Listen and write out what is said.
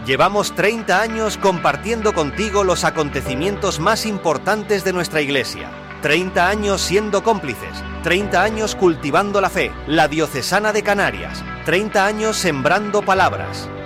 Llevamos 30 años compartiendo contigo los acontecimientos más importantes de nuestra Iglesia. 30 años siendo cómplices, 30 años cultivando la fe, la Diocesana de Canarias, 30 años sembrando palabras.